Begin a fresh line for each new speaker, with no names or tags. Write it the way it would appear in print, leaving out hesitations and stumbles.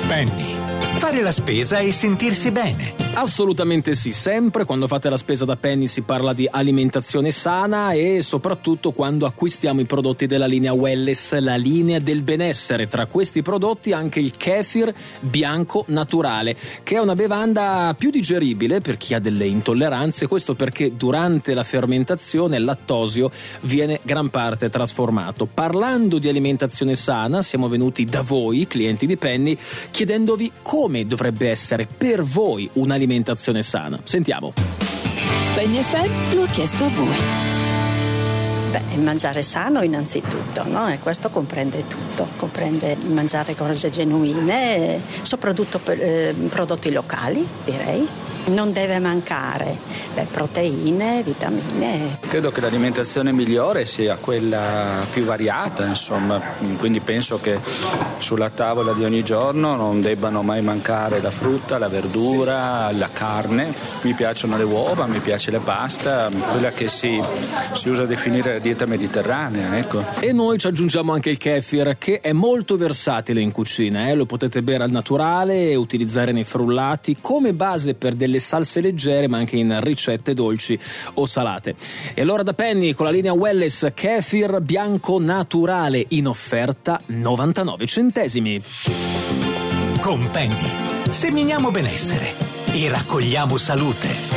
Penny. Fare la spesa e sentirsi bene.
Assolutamente sì, sempre quando fate la spesa da Penny si parla di alimentazione sana e soprattutto quando acquistiamo i prodotti della linea Wellness, la linea del benessere. Tra questi prodotti anche il kefir bianco naturale, che è una bevanda più digeribile per chi ha delle intolleranze, questo perché durante la fermentazione il lattosio viene gran parte trasformato. Parlando di alimentazione sana, siamo venuti da voi, clienti di Penny, chiedendovi come dovrebbe essere per voi un'alimentazione sana. Sentiamo.
Penny FM lo ha chiesto a voi.
Mangiare sano innanzitutto, no? E questo comprende tutto, comprende mangiare cose genuine, soprattutto prodotti locali, direi. Non deve mancare proteine, vitamine.
Credo che l'alimentazione migliore sia quella più variata, insomma, quindi penso che sulla tavola di ogni giorno non debbano mai mancare la frutta, la verdura, la carne. Mi piacciono le uova, mi piace la pasta, quella che si usa a definire la dieta mediterranea, ecco.
E noi ci aggiungiamo anche il kefir, che è molto versatile in cucina, lo potete bere al naturale e utilizzare nei frullati come base per delle salse leggere, ma anche in ricette dolci o salate. E allora da Penny con la linea Wellness kefir bianco naturale in offerta 99 centesimi.
Con Penny seminiamo benessere e raccogliamo salute.